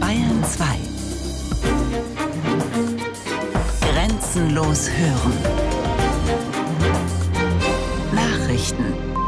Bayern 2. Grenzenlos hören. Nachrichten.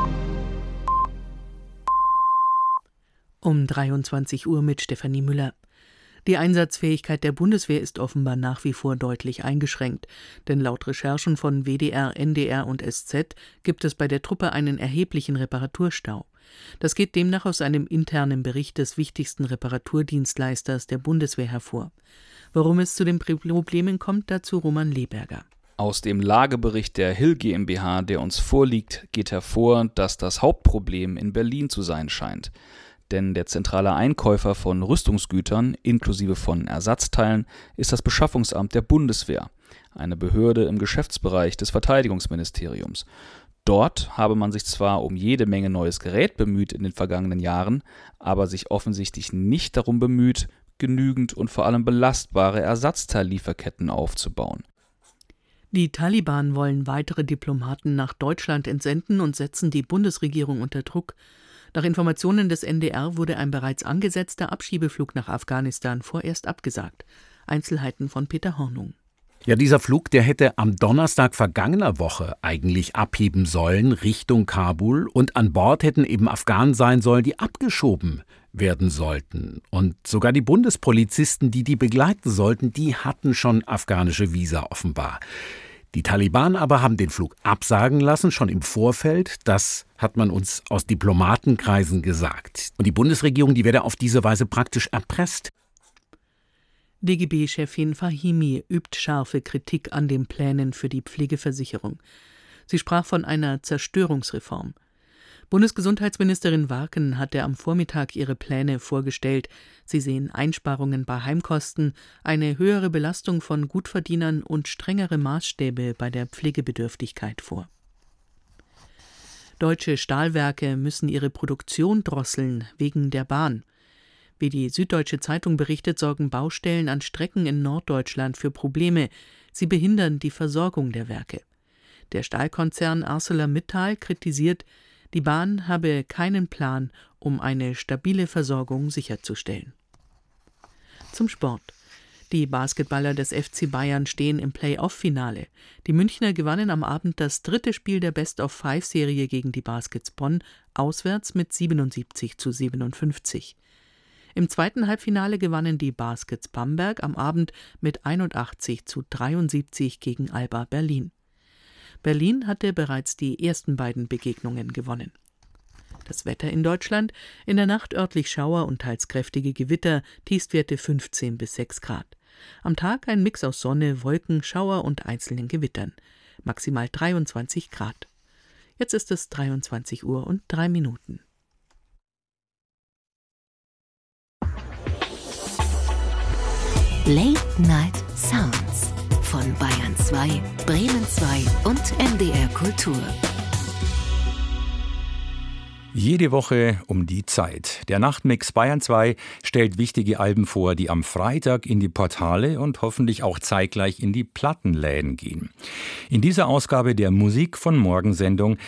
Um 23 Uhr mit Stefanie Müller. Die Einsatzfähigkeit der Bundeswehr ist offenbar nach wie vor deutlich eingeschränkt. Denn laut Recherchen von WDR, NDR und SZ gibt es bei der Truppe einen erheblichen Reparaturstau. Das geht demnach aus einem internen Bericht des wichtigsten Reparaturdienstleisters der Bundeswehr hervor. Warum es zu den Problemen kommt, dazu Roman Leberger. Aus dem Lagebericht der Hill GmbH, der uns vorliegt, geht hervor, dass das Hauptproblem in Berlin zu sein scheint. Denn der zentrale Einkäufer von Rüstungsgütern, inklusive von Ersatzteilen, ist das Beschaffungsamt der Bundeswehr, eine Behörde im Geschäftsbereich des Verteidigungsministeriums. Dort habe man sich zwar um jede Menge neues Gerät bemüht in den vergangenen Jahren, aber sich offensichtlich nicht darum bemüht, genügend und vor allem belastbare Ersatzteillieferketten aufzubauen. Die Taliban wollen weitere Diplomaten nach Deutschland entsenden und setzen die Bundesregierung unter Druck. Nach Informationen des NDR wurde ein bereits angesetzter Abschiebeflug nach Afghanistan vorerst abgesagt. Einzelheiten von Peter Hornung. Ja, dieser Flug, der hätte am Donnerstag vergangener Woche eigentlich abheben sollen Richtung Kabul und an Bord hätten eben Afghanen sein sollen, die abgeschoben werden sollten. Und sogar die Bundespolizisten, die begleiten sollten, die hatten schon afghanische Visa offenbar. Die Taliban aber haben den Flug absagen lassen, schon im Vorfeld. Das hat man uns aus Diplomatenkreisen gesagt. Und die Bundesregierung, die werde auf diese Weise praktisch erpresst. DGB-Chefin Fahimi übt scharfe Kritik an den Plänen für die Pflegeversicherung. Sie sprach von einer Zerstörungsreform. Bundesgesundheitsministerin Warken hatte am Vormittag ihre Pläne vorgestellt. Sie sehen Einsparungen bei Heimkosten, eine höhere Belastung von Gutverdienern und strengere Maßstäbe bei der Pflegebedürftigkeit vor. Deutsche Stahlwerke müssen ihre Produktion drosseln wegen der Bahn. Wie die Süddeutsche Zeitung berichtet, sorgen Baustellen an Strecken in Norddeutschland für Probleme. Sie behindern die Versorgung der Werke. Der Stahlkonzern ArcelorMittal kritisiert, die Bahn habe keinen Plan, um eine stabile Versorgung sicherzustellen. Zum Sport. Die Basketballer des FC Bayern stehen im Play-off-Finale. Die Münchner gewannen am Abend das 3. Spiel der Best-of-5-Serie gegen die Baskets Bonn, auswärts mit 77:57. Im zweiten Halbfinale gewannen die Baskets Bamberg am Abend mit 81:73 gegen Alba Berlin. Berlin hatte bereits die ersten beiden Begegnungen gewonnen. Das Wetter in Deutschland: in der Nacht örtlich Schauer und teils kräftige Gewitter, Tiefstwerte 15 bis 6 Grad. Am Tag ein Mix aus Sonne, Wolken, Schauer und einzelnen Gewittern. Maximal 23 Grad. Jetzt ist es 23 Uhr und 3 Minuten. Late Night Sounds von Bayern 2, Bremen 2 und NDR Kultur. Jede Woche um die Zeit. Der Nachtmix Bayern 2 stellt wichtige Alben vor, die am Freitag in die Portale und hoffentlich auch zeitgleich in die Plattenläden gehen. In dieser Ausgabe der Musik von Morgen Sendung